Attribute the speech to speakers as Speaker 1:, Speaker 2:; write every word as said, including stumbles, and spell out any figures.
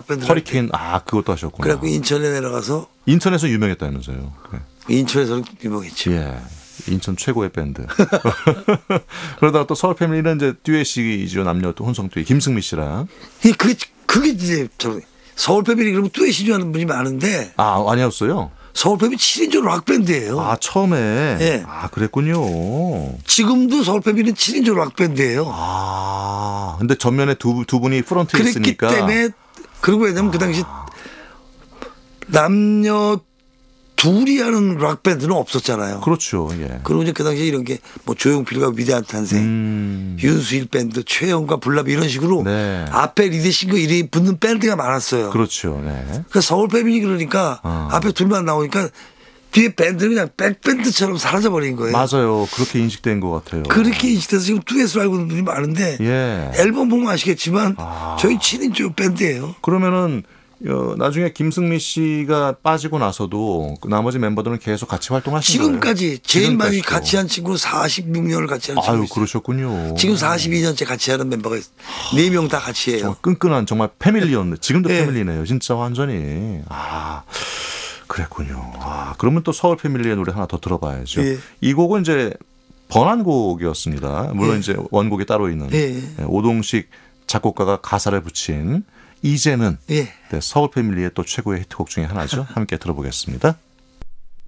Speaker 1: 밴드.
Speaker 2: 허리케인 아 그것도 하셨구나.
Speaker 1: 그래갖고 인천에 내려가서
Speaker 2: 인천에서 유명했다면서요. 그래.
Speaker 1: 인천에서는 유명했죠.
Speaker 2: 예. 인천 최고의 밴드. 그러다가 또 서울 패밀리는 이제 듀엣이죠. 남녀 또 혼성 듀엣 김승미 씨랑.
Speaker 1: 이 그게 그게 이제 저 서울 패밀리 그러면 듀엣이 좋아하는 분이 많은데
Speaker 2: 아 아니었어요.
Speaker 1: 서울 패밀리 칠 인조 락 밴드예요.
Speaker 2: 아 처음에.
Speaker 1: 예.
Speaker 2: 아 그랬군요.
Speaker 1: 지금도 서울 패밀리는 칠 인조 락 밴드예요.
Speaker 2: 아 근데 전면에 두, 두 분이 프런트에
Speaker 1: 그랬기
Speaker 2: 있으니까.
Speaker 1: 때문에 그리고 왜냐면 그 당시 남녀 둘이 하는 락 밴드는 없었잖아요.
Speaker 2: 그렇죠. 예.
Speaker 1: 그리고 이제 그 당시에 이런 게 뭐 조용필과 위대한 탄생,
Speaker 2: 음.
Speaker 1: 윤수일 밴드, 최영과 불나비 이런 식으로
Speaker 2: 네.
Speaker 1: 앞에 리드싱거 이름이 붙는 밴드가 많았어요.
Speaker 2: 그렇죠. 네.
Speaker 1: 그러니까 서울 패밀리 그러니까
Speaker 2: 어.
Speaker 1: 앞에 둘만 나오니까 뒤에 밴드는 그냥 백밴드처럼 사라져버린 거예요.
Speaker 2: 맞아요. 그렇게 인식된 것 같아요.
Speaker 1: 그렇게 인식돼서 지금 듀엣을 알고 있는 분이 많은데
Speaker 2: 예.
Speaker 1: 앨범 보면 아시겠지만
Speaker 2: 아.
Speaker 1: 저희 칠 인조 밴드예요.
Speaker 2: 그러면은 어, 나중에 김승미 씨가 빠지고 나서도 그 나머지 멤버들은 계속 같이 활동하신 거예요?
Speaker 1: 지금까지 제일 많이
Speaker 2: 지금까지도.
Speaker 1: 같이 한 친구는 사십육 년을 같이 하는 친구
Speaker 2: 아유
Speaker 1: 있어요.
Speaker 2: 그러셨군요.
Speaker 1: 지금 사십이 년째 같이 하는 멤버가 네 명 다 같이 해요.
Speaker 2: 정말 끈끈한 정말 패밀리였네. 지금도
Speaker 1: 네.
Speaker 2: 패밀리네요. 진짜 완전히. 아 그랬군요. 아 그러면 또 서울 패밀리의 노래 하나 더 들어봐야죠.
Speaker 1: 예.
Speaker 2: 이 곡은 이제 번안곡이었습니다. 물론
Speaker 1: 예.
Speaker 2: 이제 원곡이 따로 있는
Speaker 1: 예.
Speaker 2: 오동식 작곡가가 가사를 붙인 이제는
Speaker 1: 예.
Speaker 2: 네, 서울 패밀리의 또 최고의 히트곡 중에 하나죠. 함께 들어보겠습니다.